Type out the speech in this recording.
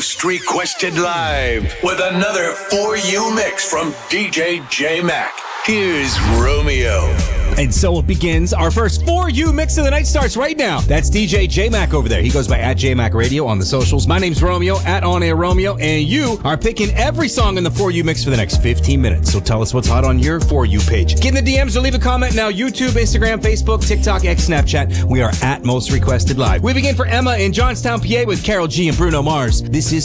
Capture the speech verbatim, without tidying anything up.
Most Requested Live with another For You mix from D J J-Mac. Here's Romeo. And so it begins. Our first For You mix of the night starts right now. That's D J J-Mac over there. He goes by at J-Mac Radio on the socials. My name's Romeo, at On Air Romeo, and you are picking every song in the For You mix for the next fifteen minutes. So tell us what's hot on your For You page. Get in the D Ms or leave a comment now. YouTube, Instagram, Facebook, TikTok, X, Snapchat. We are at Most Requested Live. We begin for Emma in Johnstown, P A with Carol G and Bruno Mars. This is